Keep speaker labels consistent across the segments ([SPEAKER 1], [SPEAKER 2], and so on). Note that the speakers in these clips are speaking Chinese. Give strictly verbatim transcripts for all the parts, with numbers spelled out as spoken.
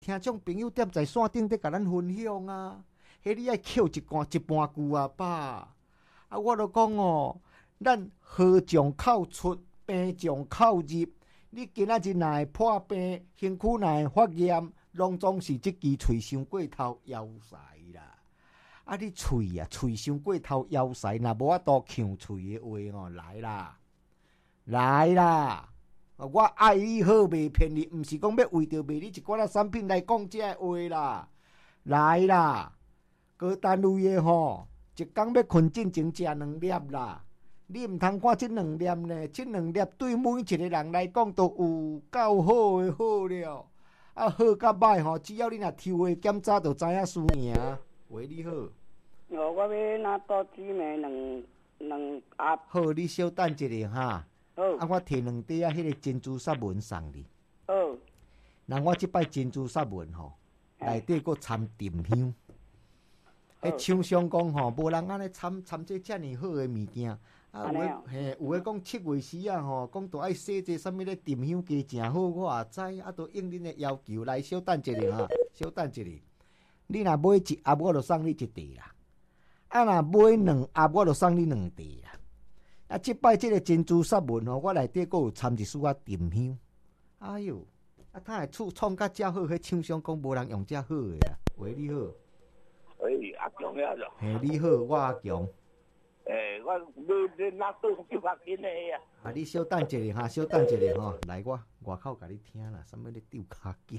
[SPEAKER 1] 听众朋友踮在线顶咧，甲咱分享啊。迄你爱扣一罐一半句啊，爸。啊，我都讲哦，咱好从口出，病从口入。你今仔日若会破病，身躯若会发炎，拢总是即支喙伤过头枵塞啦。啊，你喙啊，喙伤过头枵塞，若无法度呛喙的话哦，来啦，来啦！我爱你好，袂骗你，毋是讲要为着卖你一寡仔产品来讲这个话啦。来啦，各单位的吼，一工要困进前食两粒啦。你毋通看这两粒呢？这两粒对每一个人来讲都有够好的好了。啊，好甲歹吼，只要你若抽的检查，就知影输赢。喂，你好。
[SPEAKER 2] 哦，我要拿多姊妹两两盒。
[SPEAKER 1] 好，你稍等一下哈。
[SPEAKER 2] 好。
[SPEAKER 1] 啊，我摕两袋啊，迄个珍珠沙文送你。
[SPEAKER 2] 好。
[SPEAKER 1] 那我即摆珍珠沙文吼，内底佫掺沉香。迄厂商讲吼，无人安尼掺掺这遮尔好的物件。啊，有诶，嘿，有诶讲七月时啊吼，讲都爱洗这啥物咧沉香加诚好，我也知，啊，都应恁诶要求来，稍等一下哈，稍等一下。你若买一盒，我就送你一袋啦；啊，若买两盒，我就送你两袋啦。啊，即摆即个珍珠沙文吼，我内底佫有掺一丝仔沉香。哎哟，啊，他会创创甲遮好，迄厂商讲无人用遮好诶啊。喂，你好。
[SPEAKER 3] 喂，阿强呀就。
[SPEAKER 1] 嘿，你好，我阿强。
[SPEAKER 3] 诶，我买你拿倒几百斤诶啊！
[SPEAKER 1] 啊，你稍等一下哈，稍等一下吼，来我外口甲你听啦，啥物咧丢骹筋？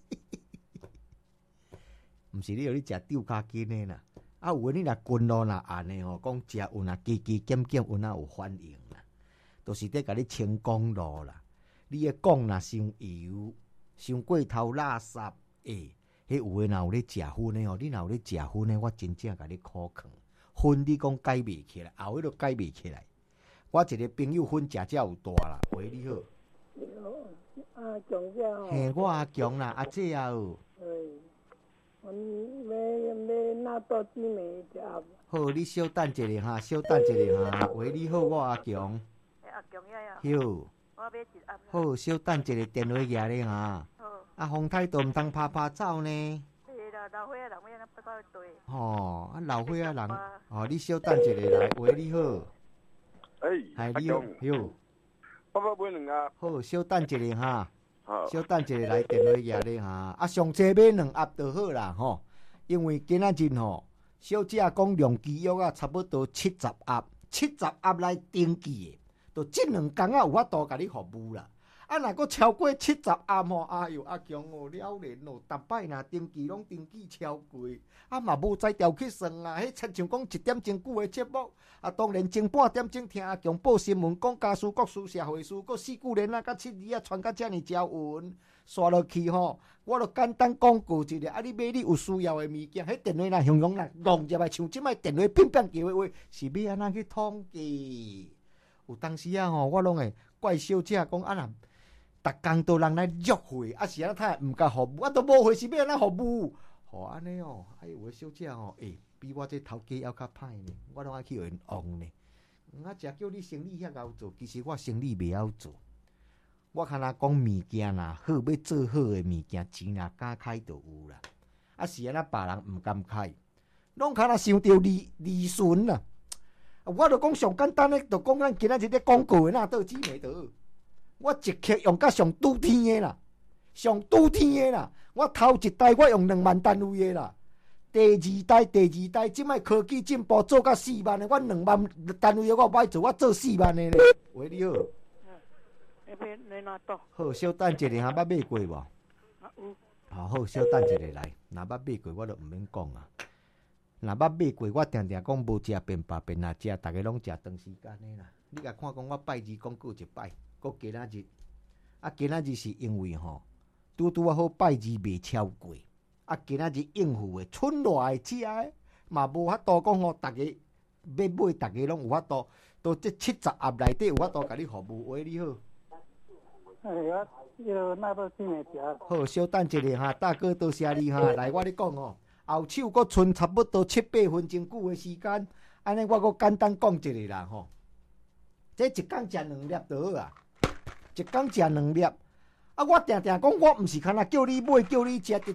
[SPEAKER 1] 毋是你有咧食丢骹筋诶啦？啊，有诶你若筋路若按诶吼，讲食有若加加减减有若有反应啦，都是伫甲你清公路啦。你诶讲若伤油、伤过头垃圾诶，迄有诶若有咧食薰诶吼，你若有咧食薰诶，我真正甲你苦劝。薰你讲改袂起来，后尾都改袂起来。我一个朋友薰食遮有大啦。喂，你好。
[SPEAKER 2] 你好，阿强姐哦。
[SPEAKER 1] 嘿，我阿强啦，阿姐啊哦。
[SPEAKER 2] 哎，我要要拿多姊妹一盒。
[SPEAKER 1] 好，你稍等一下哈，稍等一下哈。喂，你好，我阿强。
[SPEAKER 4] 哎，阿强呀呀。
[SPEAKER 1] 哟。
[SPEAKER 4] 我要一盒。
[SPEAKER 1] 好，稍等一下，电话举咧哈。
[SPEAKER 4] 好。
[SPEAKER 1] 啊，风太大，毋通拍拍走呢。
[SPEAKER 4] 老岁仔人要安怎不对？
[SPEAKER 1] 吼，啊老岁仔人，哦，你稍等一下来，喂，你好。
[SPEAKER 3] 诶，
[SPEAKER 1] 嗨，你好，哟。
[SPEAKER 3] 我要买两盒。
[SPEAKER 1] 好，稍等一下哈。
[SPEAKER 3] 好。
[SPEAKER 1] 稍等一下来电话举咧哈。啊，上济买两盒就好啦吼，因为今仔日吼，小姐讲量机约啊，差不多七十盒，七十盒来登记的，就这两工啊有法度甲你服务啦。啊，若佫超过七十暗吼，哎哟，阿强哦，了然哦，逐摆若登记拢登记超过，啊嘛无再调去算啊，迄亲像讲一点钟久的节目，啊当然前半点钟听阿强报新闻，讲家事、国事、社会事，佫四句连啊，甲七字啊，传甲遮尔招稳，刷落去吼，我著简单广告一下，啊你买你有需要的物件，迄电话若雄雄若弄入来，像即摆电话乒乒叫的话，是要安怎去统计？有当时啊吼，我拢会怪小姐讲啊若。逐工都人来约会，啊是啊，他毋甲服务，啊都无会是要安怎服务？吼安尼哦，哎有诶小姐哦，诶、欸、比我这头家还较歹呢，我拢爱去互因旺呢。啊，食叫你生理遐敖做，其实我生理袂晓做。我看若讲物件啦，好要做好诶物件，钱若敢开就有啦。啊是安那别人毋敢开，拢看若想着利利顺啦。我著讲上简单诶，著讲咱今仔日咧广告诶那倒姊妹倒。我一刻用甲上拄天的啦，上拄天的啦。我头一代我用两万单位的啦，第二代第二代，即摆科技进步做甲四万的，我两万单位的我歹做，我做四万的咧。喂，你好。
[SPEAKER 2] 嗯，要你拿多。
[SPEAKER 1] 好，稍等一下，哈，捌买过无？
[SPEAKER 2] 啊有。
[SPEAKER 1] 好好，稍等一下来，若捌买过，我就毋免讲啊。若捌买过，我定定讲无食便罢便啊，食逐个拢食长时间的啦。你甲看讲我拜二讲过一摆。搁今仔日，啊，今仔日是因为吼，拄拄啊好拜二袂超过，啊，今仔日应付的春来的食的，嘛无法度讲吼，逐个要买，逐个拢有法度，都这七十盒内底有法度甲你服务。喂，你好。
[SPEAKER 2] 哎呀，要那都真诶食。
[SPEAKER 1] 好，稍等一下哈，大哥多谢你哈，来我咧讲哦，后手搁剩差不多七八分钟久的时间，安尼我搁简单讲一下啦吼，这一工食两粒就好啊。一工食两粒，啊！我定定讲，我毋是干那叫你买，叫你食，直